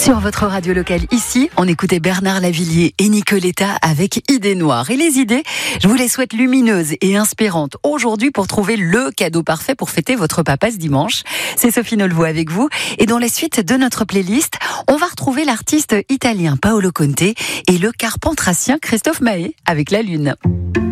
Sur votre radio locale ici, on écoutait Bernard Lavilliers et Nicoletta avec Idées Noires. Et les idées, je vous les souhaite lumineuses et inspirantes aujourd'hui pour trouver le cadeau parfait pour fêter votre papa ce dimanche. C'est Sophie Nolvo avec vous. Et dans la suite de notre playlist, on va retrouver l'artiste italien Paolo Conte et le carpentracien Christophe Maé avec La Lune.